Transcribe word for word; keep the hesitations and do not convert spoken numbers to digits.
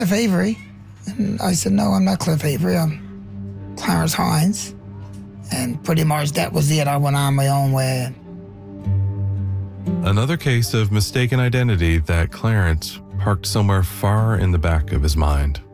Cliff Avery. And I said, no, I'm not Cliff Avery. I'm Clarence Hines. And pretty much that was it. I went on my own way. Another case of mistaken identity that Clarence parked somewhere far in the back of his mind.